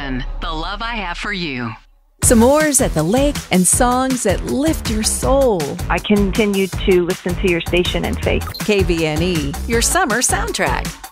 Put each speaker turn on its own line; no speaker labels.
Listen, the love I have for you.
S'mores at the lake and songs that lift your soul.
I continue to listen to your station and say,
KVNE, your summer soundtrack.